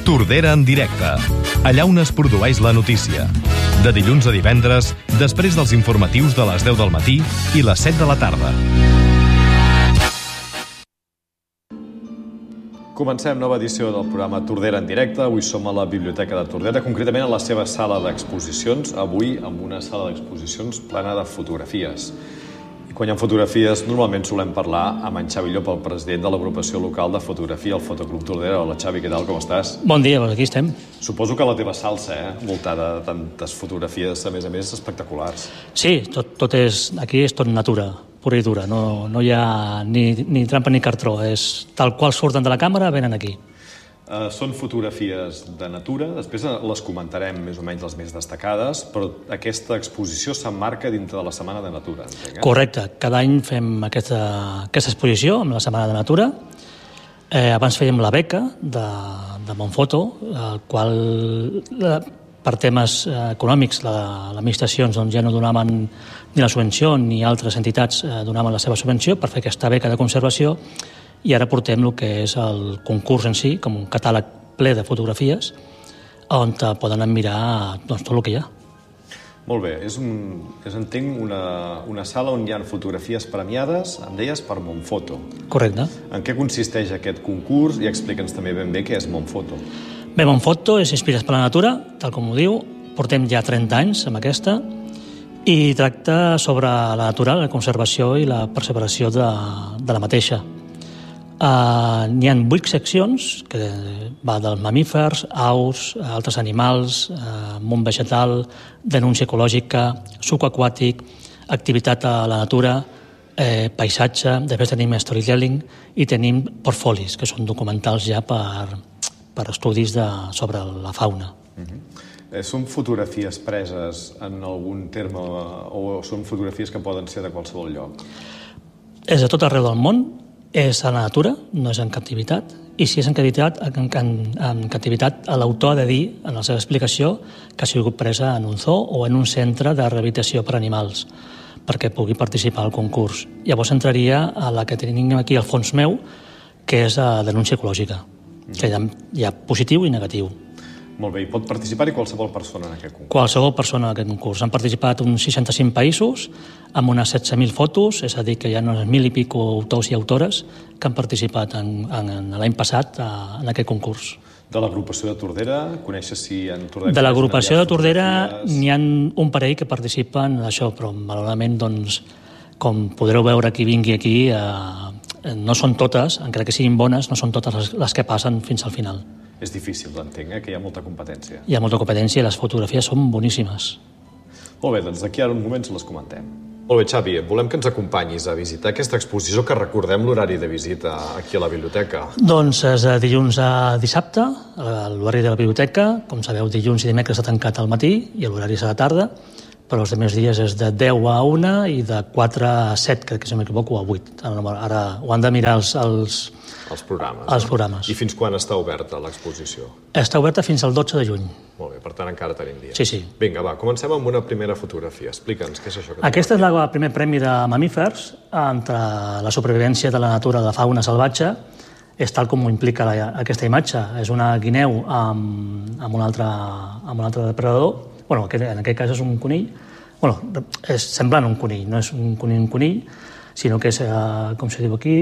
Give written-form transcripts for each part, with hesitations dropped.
Tordera en directe, allà on es produeix la notícia. De dilluns a divendres, després dels informatius de les 10 del matí i les 7 de la tarda. Comencem nova edició del programa Tordera en directe. Avui som a la Biblioteca de Tordera, concretament a la seva sala d'exposicions. Avui amb una sala d'exposicions plena de fotografies. I quan hi ha fotografies, normalment solem parlar amb en Xavi Llop, el president de l'agrupació local de fotografia, el Fotoclub Tordera. Hola Xavi, què tal, com estàs? Bon dia, doncs aquí estem. Suposo que la teva salsa, voltada de tantes fotografies, a més, espectaculars. Sí, tot és, aquí és tot natura, pura i dura, no hi ha ni trampa ni cartró, és tal qual surten de la càmera, venen aquí. Són fotografies de natura, després les comentarem més o menys les més destacades, però aquesta exposició s'emmarca dintre de la Setmana de Natura, entenc, eh? Correcte, cada any fem aquesta exposició amb la Setmana de Natura. Abans fèiem la beca de Monfoto, el qual per temes econòmics les administracions ja no donaven ni la subvenció ni altres entitats donaven la seva subvenció per fer aquesta beca de conservació, i ara portem el que és el concurs en si, com un catàleg ple de fotografies on poden admirar tot el que hi ha. Molt bé, entenc una sala on hi ha fotografies premiades, em deies, per Monfoto. Correcte. En què consisteix aquest concurs? I explica'ns també ben bé què és Monfoto. Bé, Monfoto és Inspiració per la Natura, tal com ho diu. Portem ja 30 anys amb aquesta i tracta sobre la natura, la conservació i la preservació de la mateixa. N'hi ha 8 seccions, que va dels mamífers, aus, altres animals, món vegetal, denúncia ecològica, suc aquàtic, activitat a la natura, paisatge, després tenim storytelling i tenim portfolis, que són documentals ja per estudis sobre la fauna. Són fotografies preses en algun terme o són fotografies que poden ser de qualsevol lloc? És de tot arreu del món. És a la natura, no és en captivitat, i si és en captivitat, l'autor ha de dir, en la seva explicació, que ha sigut presa en un zoo o en un centre de rehabilitació per animals, perquè pugui participar al concurs. Llavors entraria a la que tenim aquí al fons meu, que és la denúncia ecològica, que hi ha positiu i negatiu. Molt bé, i pot participar-hi qualsevol persona en aquest concurs? Qualsevol persona en aquest concurs. Han participat uns 65 països amb unes 16.000 fotos, és a dir, que hi ha unes 1.000 i pico autors i autores que han participat l'any passat en aquest concurs. De l'agrupació de Tordera, coneixes si en Tordera... De l'agrupació de Tordera n'hi ha un parell que participen en això, però malauradament, doncs, com podreu veure qui vingui aquí, no són totes, encara que siguin bones, no són totes les que passen fins al final. És difícil, entenc, que hi ha molta competència. Hi ha molta competència i les fotografies són boníssimes. Molt bé, doncs d'aquí a uns moments les comentem. Molt bé, Xavi, volem que ens acompanyis a visitar aquesta exposició, que recordem l'horari de visita aquí a la biblioteca. Doncs és de dilluns a dissabte, l'horari de la biblioteca. Com sabeu, dilluns i dimecres està tancat al matí i l'horari és a la tarda, però els altres dies és de 10 a 1 i de 4 a 7, crec que si no m'equivoco, a 8. Ara ho han de mirar els programes. I fins quan està oberta l'exposició? Està oberta fins al 12 de juny. Molt bé, per tant encara tenim dia. Sí. Vinga, va, comencem amb una primera fotografia. Explica'ns, què és això? Aquesta és el primer premi de mamífers entre la supervivència de la natura de la fauna salvatge. És tal com ho implica aquesta imatge. És una guineu amb un altre depredador. Bueno, en aquest cas és un conill. Bueno, és semblant a un conill, no és un conill, sinó que és, com se diu aquí,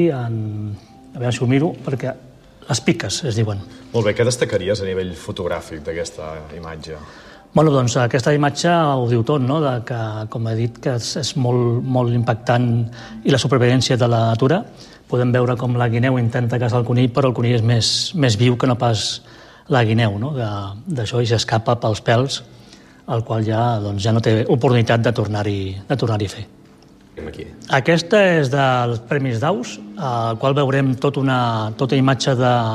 a veure si ho miro, perquè les piques es diuen. Molt bé, què destacaries a nivell fotogràfic d'aquesta imatge? Bueno, doncs aquesta imatge ho diu tot, no? Que, com he dit, que és molt impactant i la supervivència de la natura. Podem veure com la guineu intenta caçar el conill, però el conill és més viu que no pas la guineu, no? D'això, i s'escapa pels pèls, el qual ja no té oportunitat de tornar-hi a fer. Aquí. Aquesta és dels Premis Daus, al qual veurem tota imatge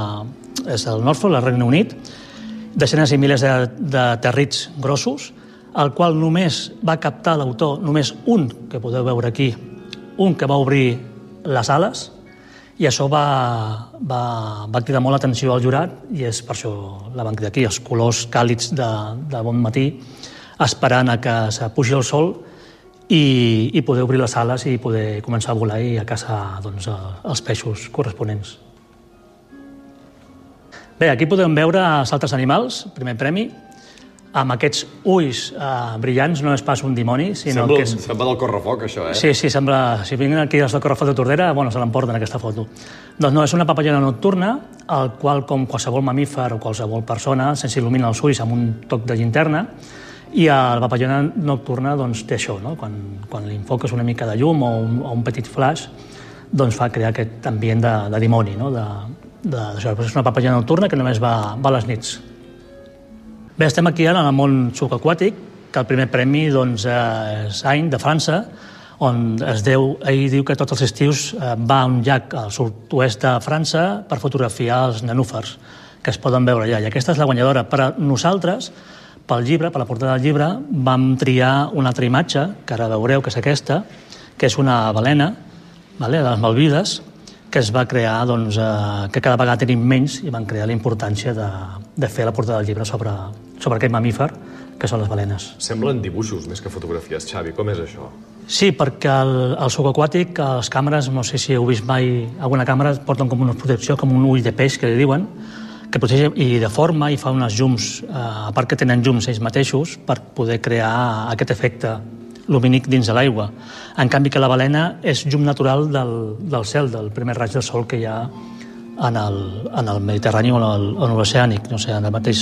és el Norfolk, el Regne Unit, desenes i milers de territs grossos, el qual només va captar l'autor, només un, que podeu veure aquí, un que va obrir les ales, i això va cridar molt l'atenció al jurat, i és per això la van cridar aquí, els colors càlids de bon matí, esperant a que s'apugi el sol i poder obrir les ales i poder començar a volar i a caçar els peixos corresponents. Bé, aquí podem veure els altres animals, primer premi, amb aquests ulls brillants, no és pas un dimoni, sinó que és... Sembla del correfoc, això, Sí, sembla... Si venen aquí els del correfoc de Tordera, bueno, se l'emporten aquesta foto. Doncs no, és una papallona nocturna, el qual, com qualsevol mamífer o qualsevol persona, se'ns il·lumina els ulls amb un toc de llinterna, i la papallona nocturna doncs, té això, no? Quan li enfoques una mica de llum o un petit flash, doncs fa crear aquest ambient de dimoni, no? És una papallona nocturna que només va a les nits. Bé, estem aquí ara en el món subaquàtic, que el primer premi doncs, és Ain, de França, on ell diu que tots els estius va a un llac al sud-oest de França per fotografiar els nenúfars, que es poden veure allà. I aquesta és la guanyadora. Per nosaltres, pel llibre, per la portada del llibre, vam triar una altra imatge, que ara veureu que és aquesta, que és una balena, de les Malvides, que es va crear, doncs, que cada vegada tenim menys i van crear la importància de fer la portada del llibre sobre aquest mamífer, que són les balenes. Semblen dibuixos més que fotografies, Xavi. Com és això? Sí, perquè el subaquàtic, les càmeres, no sé si heu vist mai alguna càmera, porten com una protecció, com un ull de peix, que li diuen, que protegeix i deforma i fa unes llums, a part que tenen llums ells mateixos, per poder crear aquest efecte lumínic dins de l'aigua. En canvi que la balena és llum natural del cel, del primer raig del sol que hi ha en el Mediterrani o en l'oceànic, no sé, en el mateix,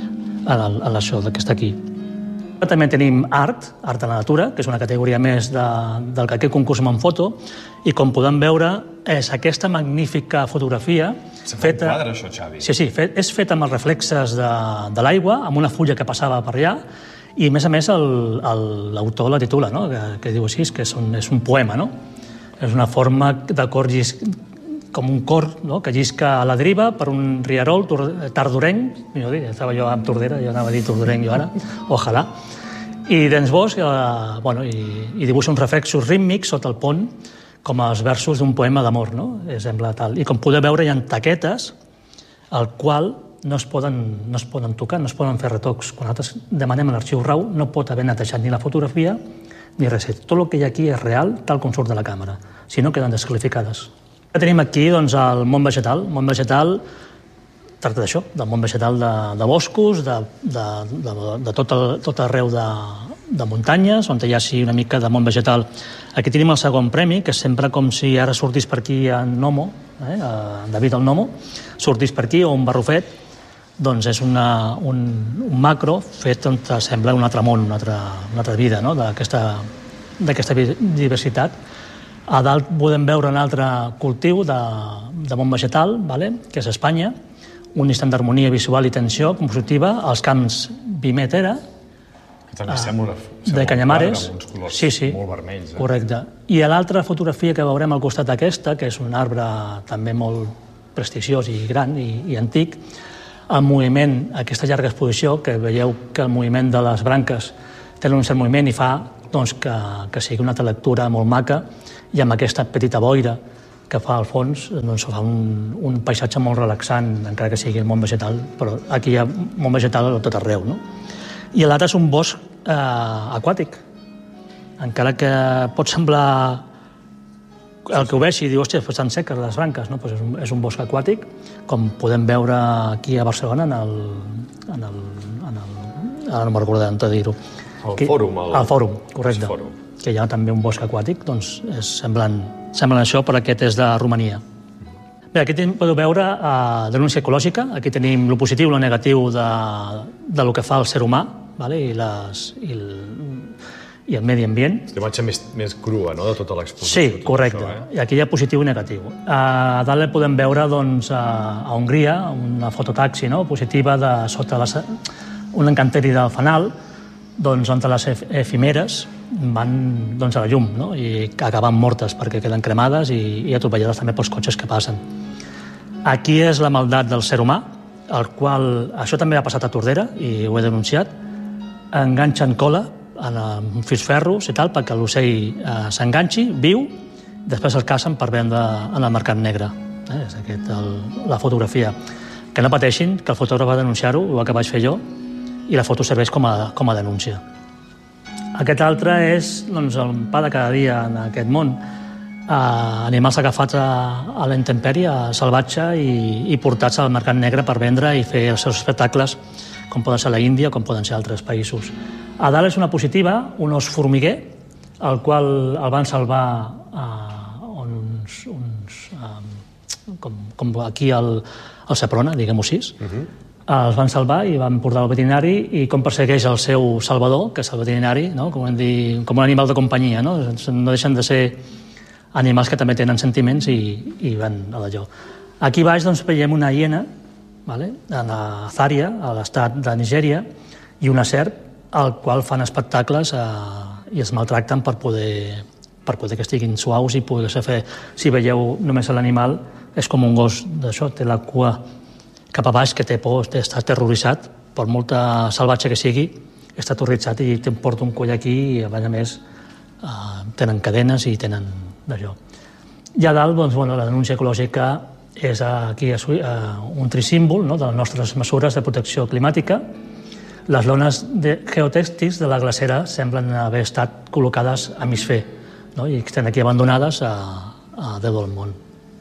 en això que està aquí. També tenim art de la natura, que és una categoria més del que aquí concursem en foto, i com podem veure és aquesta magnífica fotografia feta... un quadre, això, Xavi. Sí, és feta amb els reflexes de l'aigua, amb una fulla que passava per allà, i, a més, l'autor la titula, no? que diu així, que és un poema, no? És una forma de cor com un cor, no? Que llisca a la deriva per un rierol tardorenc, millor dir, estava jo amb Tordera, jo anava a dir tardorenc jo ara, ojalà, i dents bosc, i dibuixa uns reflexos rítmics sota el pont, com els versos d'un poema d'amor, no? Sembla tal. I com podeu veure, hi ha taquetes, al qual no es poden tocar, no es poden fer retocs. Quan nosaltres demanem a l'arxiu RAW no pot haver netejat ni la fotografia ni res. Tot el que hi ha aquí és real, tal com surt de la càmera. Si no, queden descalificades. Tenim aquí doncs, el món vegetal. El món vegetal tracta d'això, del món vegetal de boscos, de tot arreu de muntanyes, on hi ha una mica de món vegetal. Aquí tenim el segon premi, que és sempre com si ara sortís per aquí en Nomo, en David el Nomo, sortís per aquí, o un barrufet, doncs és un macro fet on sembla un altre món, una altra vida, no? d'aquesta diversitat. A dalt podem veure un altre cultiu de món vegetal, que és Espanya, un instant d'harmonia visual i tensió compositiva, als camps Vimetera, de Canyamares, amb uns colors molt vermells. Correcte. I l'altra fotografia que veurem al costat d'aquesta, que és un arbre també molt prestigiós i gran i antic, el moviment, aquesta llarga exposició, que veieu que el moviment de les branques té un cert moviment i fa doncs, que sigui una altra lectura molt maca, i amb aquesta petita boira que fa al fons, doncs fa un paisatge molt relaxant, encara que sigui el món vegetal, però aquí hi ha món vegetal a tot arreu, no? I l'altre és un bosc aquàtic. Encara que pot semblar el que ho vegi i diu, hòstia, estan seques les branques, no? Pues és un bosc aquàtic, com podem veure aquí a Barcelona, ara no me'n recordo de dir-ho. El Fòrum. El Fòrum, correcte. Que hi ha també un bosc aquàtic, doncs semblen això, però aquest és de Romania. Bé, aquí podeu veure denúncia ecològica. Aquí tenim el positiu i el negatiu de lo que fa el ser humà, i el medi ambient. És l'imatge més crua, no?, de tota l'exposició. Sí, correcte. I aquí hi ha positiu i negatiu. A dalt podem veure, doncs, a Hongria, una fototaxi, no?, positiva sota un encanteri del fanal, doncs, on les efimeres van a la llum, no?, i acaben mortes perquè queden cremades i atropellades també pels cotxes que passen. Aquí és la maldat del ser humà, el qual, això també ha passat a Tordera i ho he denunciat, enganxen cola amb filferros i tal perquè l'ocell s'enganxi, viu, després el cacen per vendre en el mercat negre. És aquesta la fotografia. Que no pateixin, que el fotògraf va denunciar-ho, el que vaig fer jo, i la foto serveix com a denúncia. Aquest altre és el pa de cada dia en aquest món. animals agafats a la intempèrie, salvatge, i portats al mercat negre per vendre i fer els seus espectacles, com poden ser a la Índia, com poden ser a altres països. A dalt és una positiva, un os formiguer, el qual el van salvar com aquí al Seprona, diguem-ho així. Els van salvar i van portar al veterinari, i com persegueix el seu salvador, que és el veterinari, no? Com un animal de companyia, no? No deixen de ser animals que també tenen sentiments i van a d'allò. Aquí baix doncs, veiem una hiena, a la Zaria, a l'estat de Nigèria, i una serp, al qual fan espectacles i es maltracten per poder que estiguin suaus i poder fer. Si veieu només l'animal, és com un gos d'això, té la cua cap a baix, que té por, està terroritzat, per molta salvatge que sigui, està terroritzat i porta un coll aquí, i a més tenen cadenes i tenen d'allò. I a dalt, doncs, la denúncia ecològica és aquí un trisímbol de les nostres mesures de protecció climàtica. Les lones geotèxtils de la glacera semblen haver estat col·locades a mig fer, i estan aquí abandonades a Déu del món.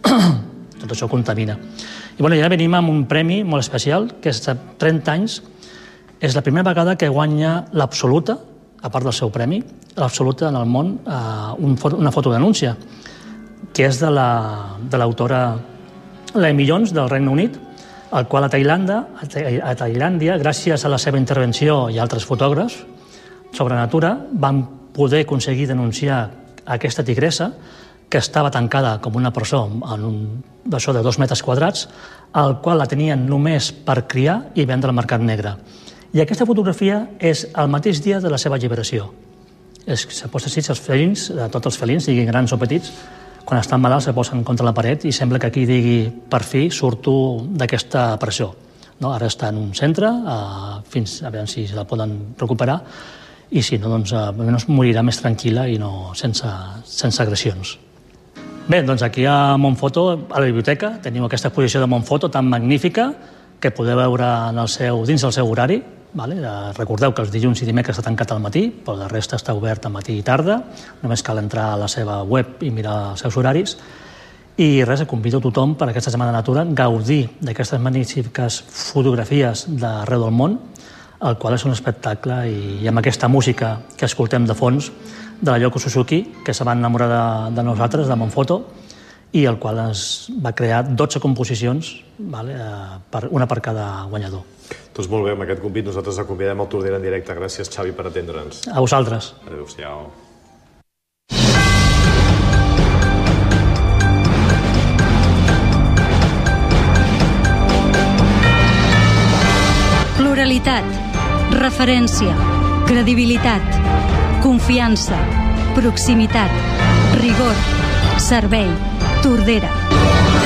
Tot això contamina. I ja venim amb un premi molt especial, que és de 30 anys. És la primera vegada que guanya l'Absoluta, a part del seu premi, l'Absoluta en el món, una fotodenúncia, que és de l'autora Amy Jones, del Regne Unit, el qual a Tailàndia, gràcies a la seva intervenció i altres fotògrafs sobre natura, van poder aconseguir denunciar aquesta tigressa, que estava tancada com una presó d'això de 2 metres quadrats, al qual la tenien només per criar i vendre al mercat negre. I aquesta fotografia és el mateix dia de la seva alliberació. Se posa així, els felins, tots els felins, siguin grans o petits, quan estan malalts se posen contra la paret i sembla que aquí digui, per fi surto d'aquesta presó. Ara està en un centre, fins a veure si la poden recuperar, i si no, doncs almenys morirà més tranquil·la i sense agressions. Bé, doncs aquí a Montfoto, a la biblioteca, teniu aquesta exposició de Montfoto tan magnífica que podeu veure dins del seu horari. Recordeu que els dilluns i dimecres està tancat al matí, però la resta està obert al matí i tarda. Només cal entrar a la seva web i mirar els seus horaris. I res, convido a tothom per aquesta Setmana de Natura a gaudir d'aquestes magnífiques fotografies d'arreu del món, el qual és un espectacle, i amb aquesta música que escoltem de fons de la Yoko Suzuki, que se va enamorar de nosaltres, de Montfoto, i el qual es va crear 12 composicions, una per cada guanyador. Doncs molt bé, amb aquest convit nosaltres convidem al Tordera en directe. Gràcies, Xavi, per atendre'ns. A vosaltres. Adéu-siau. Pluralitat, referència, credibilitat, confiança, proximitat, rigor, servei, Tordera.